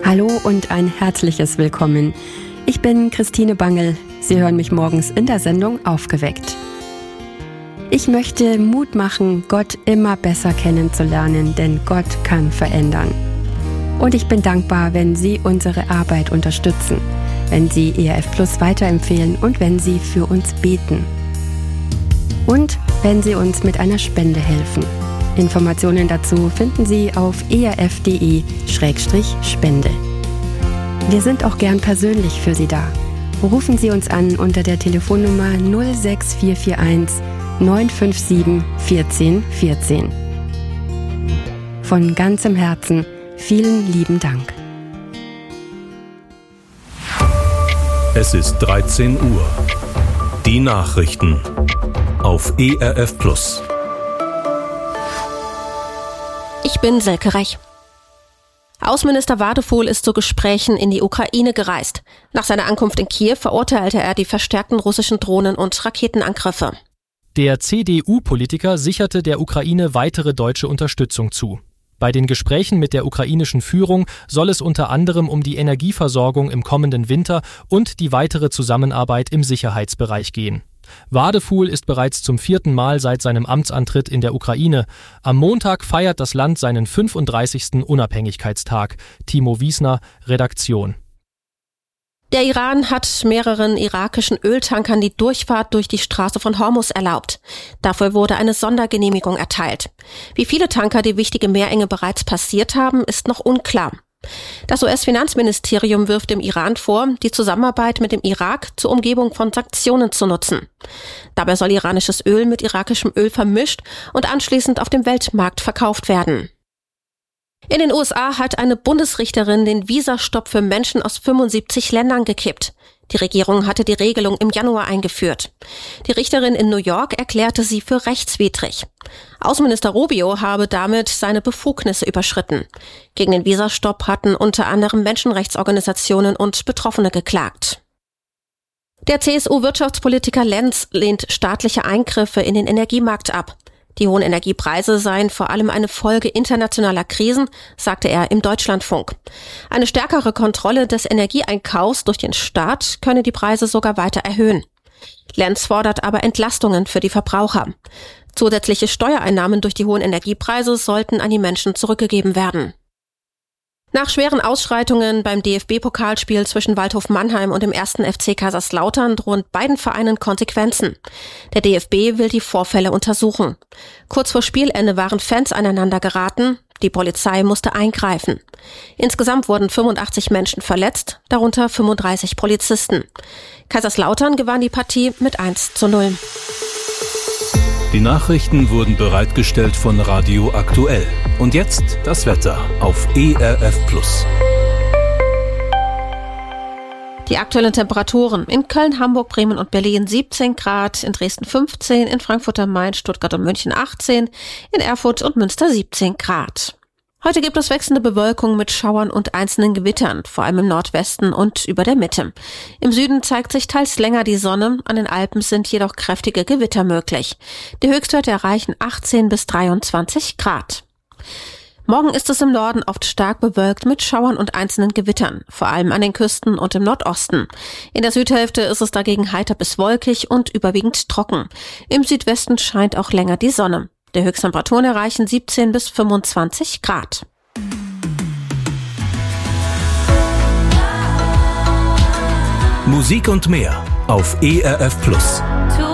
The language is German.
Hallo und ein herzliches Willkommen. Ich bin Christine Bangel. Sie hören mich morgens in der Sendung Aufgeweckt. Ich möchte Mut machen, Gott immer besser kennenzulernen, denn Gott kann verändern. Und ich bin dankbar, wenn Sie unsere Arbeit unterstützen, wenn Sie ERF Plus weiterempfehlen und wenn Sie für uns beten. Und wenn Sie uns mit einer Spende helfen. Informationen dazu finden Sie auf erf.de/spende. Wir sind auch gern persönlich für Sie da. Rufen Sie uns an unter der Telefonnummer 06441 957 14 14. Von ganzem Herzen vielen lieben Dank. Es ist 13 Uhr. Die Nachrichten auf ERF Plus. Ich bin Silke Rech. Außenminister Wadefuhl ist zu Gesprächen in die Ukraine gereist. Nach seiner Ankunft in Kiew verurteilte er die verstärkten russischen Drohnen- und Raketenangriffe. Der CDU-Politiker sicherte der Ukraine weitere deutsche Unterstützung zu. Bei den Gesprächen mit der ukrainischen Führung soll es unter anderem um die Energieversorgung im kommenden Winter und die weitere Zusammenarbeit im Sicherheitsbereich gehen. Wadefuhl ist bereits zum 4. Mal seit seinem Amtsantritt in der Ukraine. Am Montag feiert das Land seinen 35. Unabhängigkeitstag. Timo Wiesner, Redaktion. Der Iran hat mehreren irakischen Öltankern die Durchfahrt durch die Straße von Hormuz erlaubt. Dafür wurde eine Sondergenehmigung erteilt. Wie viele Tanker die wichtige Meerenge bereits passiert haben, ist noch unklar. Das US-Finanzministerium wirft dem Iran vor, die Zusammenarbeit mit dem Irak zur Umgebung von Sanktionen zu nutzen. Dabei soll iranisches Öl mit irakischem Öl vermischt und anschließend auf dem Weltmarkt verkauft werden. In den USA hat eine Bundesrichterin den Visastopp für Menschen aus 75 Ländern gekippt. Die Regierung hatte die Regelung im Januar eingeführt. Die Richterin in New York erklärte sie für rechtswidrig. Außenminister Rubio habe damit seine Befugnisse überschritten. Gegen den Visastopp hatten unter anderem Menschenrechtsorganisationen und Betroffene geklagt. Der CSU-Wirtschaftspolitiker Lenz lehnt staatliche Eingriffe in den Energiemarkt ab. Die hohen Energiepreise seien vor allem eine Folge internationaler Krisen, sagte er im Deutschlandfunk. Eine stärkere Kontrolle des Energieeinkaufs durch den Staat könne die Preise sogar weiter erhöhen. Lenz fordert aber Entlastungen für die Verbraucher. Zusätzliche Steuereinnahmen durch die hohen Energiepreise sollten an die Menschen zurückgegeben werden. Nach schweren Ausschreitungen beim DFB-Pokalspiel zwischen Waldhof Mannheim und dem 1. FC Kaiserslautern drohen beiden Vereinen Konsequenzen. Der DFB will die Vorfälle untersuchen. Kurz vor Spielende waren Fans aneinander geraten. Die Polizei musste eingreifen. Insgesamt wurden 85 Menschen verletzt, darunter 35 Polizisten. Kaiserslautern gewann die Partie mit 1:0. Die Nachrichten wurden bereitgestellt von Radio Aktuell. Und jetzt das Wetter auf ERF Plus. Die aktuellen Temperaturen: in Köln, Hamburg, Bremen und Berlin 17 Grad, in Dresden 15, in Frankfurt am Main, Stuttgart und München 18, in Erfurt und Münster 17 Grad. Heute gibt es wechselnde Bewölkung mit Schauern und einzelnen Gewittern, vor allem im Nordwesten und über der Mitte. Im Süden zeigt sich teils länger die Sonne, an den Alpen sind jedoch kräftige Gewitter möglich. Die Höchstwerte erreichen 18 bis 23 Grad. Morgen ist es im Norden oft stark bewölkt mit Schauern und einzelnen Gewittern, vor allem an den Küsten und im Nordosten. In der Südhälfte ist es dagegen heiter bis wolkig und überwiegend trocken. Im Südwesten scheint auch länger die Sonne. Die Höchsttemperaturen erreichen 17 bis 25 Grad. Musik und mehr auf ERF Plus.